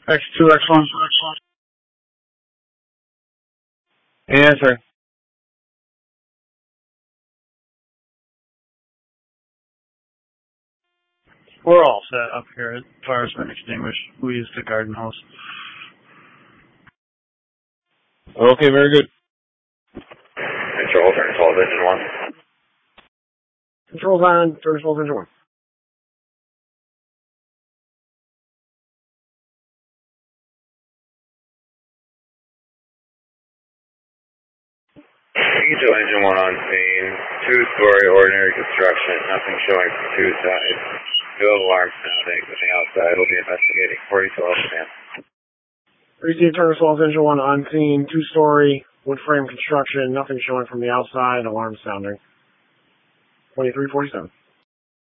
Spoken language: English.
X2, X1. Yes, sir. We're all set up here at Fire Spec Extinguish. We use the garden hose. Okay, very good. Control, turn 12, engine 1. Controls on, turn 12, engine 1. Eagle engine 1 on scene, 2-story ordinary construction, nothing showing from 2 sides. No alarm sounding from the outside. We'll be investigating 4012 stand. Receive turn 12, engine 1 on scene, 2-story wood frame construction, nothing showing from the outside, alarm sounding. 2347.